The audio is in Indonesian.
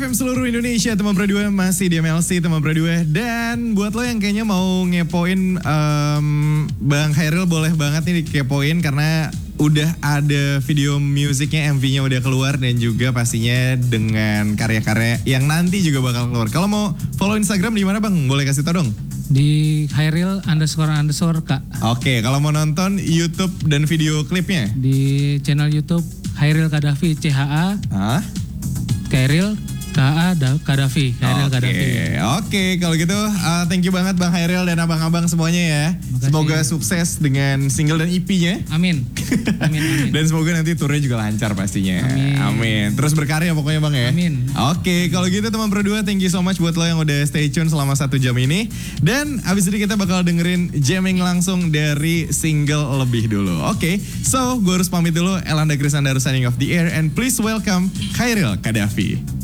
FM seluruh Indonesia, teman berdua masih di MLC, teman berdua. Dan buat lo yang kayaknya mau ngepoin Bang Khairil, boleh banget nih dikepoin karena udah ada video musiknya, MV-nya udah keluar dan juga pastinya dengan karya-karya yang nanti juga bakal keluar. Kalau mau follow Instagram di mana Bang? Boleh kasih tau dong? Di Khairil__ Kak. Oke, kalau mau nonton YouTube dan video klipnya? Di channel YouTube Khairil Kadafi, CHA. Hah? Khairil Kadafi. Oke, kalau gitu thank you banget Bang Khairil dan abang-abang semuanya ya. Makasih. Semoga sukses dengan single dan EP-nya. Amin. Dan semoga nanti turnya juga lancar pastinya. Amin. Terus berkarya pokoknya Bang ya. Amin. Oke, kalau gitu teman berdua, thank you so much buat lo yang udah stay tune selama 1 jam ini. Dan abis ini kita bakal dengerin jamming langsung dari single lebih dulu. Oke, so gue harus pamit dulu. Elanda Krisandar signing off the air and please welcome Khairil Kadafi.